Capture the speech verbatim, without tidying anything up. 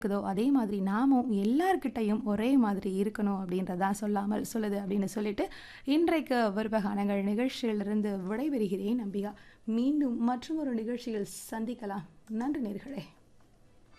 இருக்குதோ அதே மாதிரி நாமும் எல்லார்கிட்டையும் ஒரே மாதிரி இருக்கணும் அப்படின்றதான் சொல்லாமல் சொல்லுது அப்படின்னு சொல்லிட்டு இன்றைக்கு விருப்பகானங்கள் நிகழ்ச்சியிலிருந்து விடைபெறுகிறேன் நம்பியா. மீண்டும் மற்றும் ஒரு நிகழ்ச்சியில் சந்திக்கலாம். நன்றி நேர்களே.